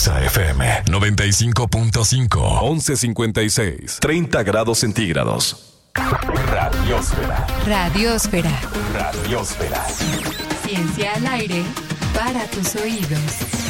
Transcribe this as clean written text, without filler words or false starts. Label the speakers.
Speaker 1: Exa FM 95.5.
Speaker 2: 11:56. 30 grados centígrados.
Speaker 1: Radiósfera.
Speaker 3: Radiósfera.
Speaker 1: Radiósfera.
Speaker 3: Ciencia al aire para tus oídos.